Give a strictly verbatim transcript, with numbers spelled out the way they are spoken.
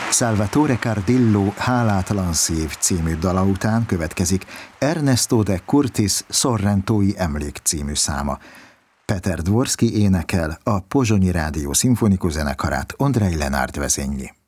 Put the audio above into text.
Salvatore Cardillo Hálátlan szív című dala után következik Ernesto de Curtis Sorrentói Emlék című száma. Peter Dvorski énekel, a Pozsonyi Rádió szimfonikus zenekarát Ondrej Lenárd vezényli.